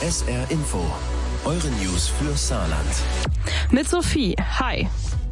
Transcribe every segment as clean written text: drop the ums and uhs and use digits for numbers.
SR Info, eure News für Saarland. Mit Sophie, hi.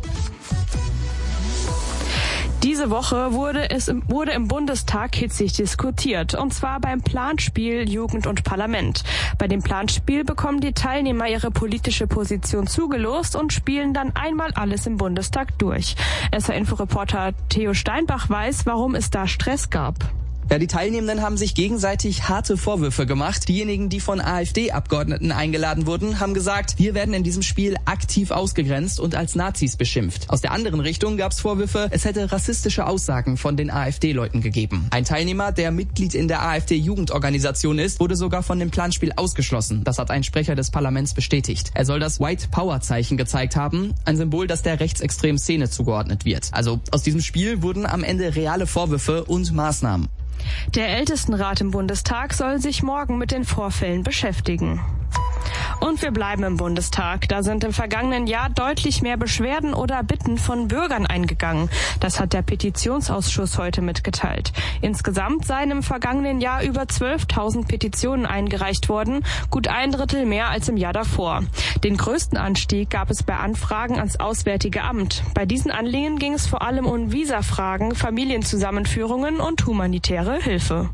Diese Woche wurde im Bundestag hitzig diskutiert, und zwar beim Planspiel Jugend und Parlament. Bei dem Planspiel bekommen die Teilnehmer ihre politische Position zugelost und spielen dann einmal alles im Bundestag durch. SR-Info-Reporter Theo Steinbach weiß, warum es da Stress gab. Ja, die Teilnehmenden haben sich gegenseitig harte Vorwürfe gemacht. Diejenigen, die von AfD-Abgeordneten eingeladen wurden, haben gesagt, wir werden in diesem Spiel aktiv ausgegrenzt und als Nazis beschimpft. Aus der anderen Richtung gab es Vorwürfe, es hätte rassistische Aussagen von den AfD-Leuten gegeben. Ein Teilnehmer, der Mitglied in der AfD-Jugendorganisation ist, wurde sogar von dem Planspiel ausgeschlossen. Das hat ein Sprecher des Parlaments bestätigt. Er soll das White-Power-Zeichen gezeigt haben, ein Symbol, das der rechtsextremen Szene zugeordnet wird. Also aus diesem Spiel wurden am Ende reale Vorwürfe und Maßnahmen. Der Ältestenrat im Bundestag soll sich morgen mit den Vorfällen beschäftigen. Und wir bleiben im Bundestag. Da sind im vergangenen Jahr deutlich mehr Beschwerden oder Bitten von Bürgern eingegangen. Das hat der Petitionsausschuss heute mitgeteilt. Insgesamt seien im vergangenen Jahr über 12.000 Petitionen eingereicht worden, gut 1/3 mehr als im Jahr davor. Den größten Anstieg gab es bei Anfragen ans Auswärtige Amt. Bei diesen Anliegen ging es vor allem um Visafragen, Familienzusammenführungen und humanitäre Hilfe.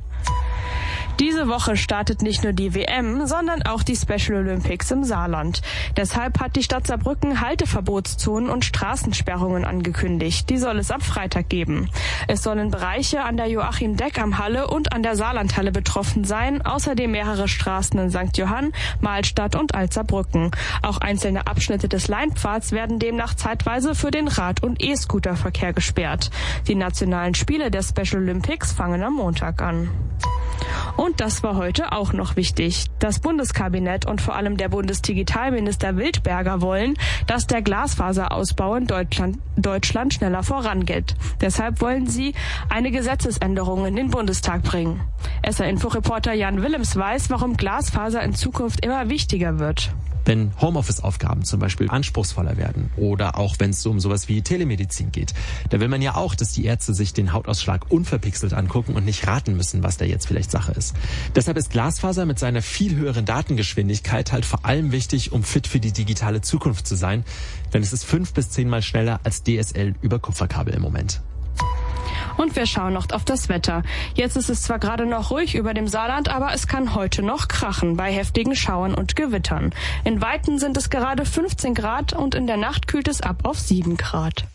Diese Woche startet nicht nur die WM, sondern auch die Special Olympics im Saarland. Deshalb hat die Stadt Saarbrücken Halteverbotszonen und Straßensperrungen angekündigt. Die soll es ab Freitag geben. Es sollen Bereiche an der Joachim-Deckam-Halle und an der Saarlandhalle betroffen sein, außerdem mehrere Straßen in St. Johann, Mahlstadt und Alt-Saarbrücken. Auch einzelne Abschnitte des Leinpfads werden demnach zeitweise für den Rad- und E-Scooter-Verkehr gesperrt. Die nationalen Spiele der Special Olympics fangen am Montag an. Und das war heute auch noch wichtig. Das Bundeskabinett und vor allem der Bundesdigitalminister Wildberger wollen, dass der Glasfaserausbau in Deutschland schneller vorangeht. Deshalb wollen sie eine Gesetzesänderung in den Bundestag bringen. SR-Info-Reporter Jan Willems weiß, warum Glasfaser in Zukunft immer wichtiger wird. Wenn Homeoffice-Aufgaben zum Beispiel anspruchsvoller werden oder auch wenn es um sowas wie Telemedizin geht, da will man ja auch, dass die Ärzte sich den Hautausschlag unverpixelt angucken und nicht raten müssen, was da jetzt vielleicht Sache ist. Deshalb ist Glasfaser mit seiner viel höheren Datengeschwindigkeit halt vor allem wichtig, um fit für die digitale Zukunft zu sein, denn es ist 5 bis 10 Mal schneller als DSL über Kupferkabel im Moment. Und wir schauen noch auf das Wetter. Jetzt ist es zwar gerade noch ruhig über dem Saarland, aber es kann heute noch krachen bei heftigen Schauern und Gewittern. In Weiten sind es gerade 15 Grad und in der Nacht kühlt es ab auf 7 Grad.